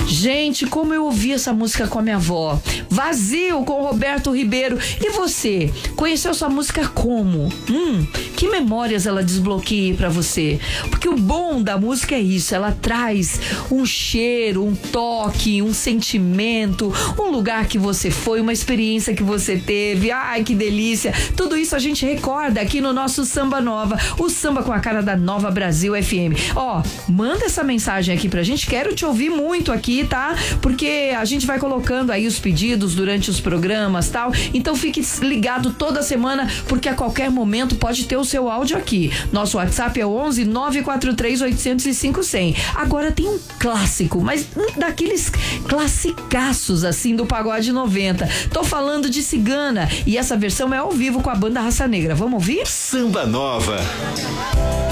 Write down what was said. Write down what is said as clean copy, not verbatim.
Gente, como eu ouvi essa música com a minha avó. Vazio, com Roberto Ribeiro. E você, conheceu essa música como? Que memórias ela desbloqueia pra você? Porque o bom da música é isso, ela traz um cheiro, um toque, um sentimento, um lugar que você foi, uma experiência que você teve. Ai, que delícia! Tudo isso a gente recorda aqui no nosso Samba Nova, o samba com a cara da Nova Brasil FM. Ó, manda essa mensagem aqui pra gente, quero te ouvir muito aqui, tá? Porque a gente vai colocando aí os pedidos durante os programas, tal. Então fique ligado toda semana, porque a qualquer momento pode ter o seu áudio aqui. Nosso WhatsApp é 11 943 805 100. Agora tem um clássico, mas daqueles classicaços assim do pagode 90. Tô falando de Cigana, e essa versão é ao vivo com a banda Raça Negra. Vamos ouvir? Samba Nova.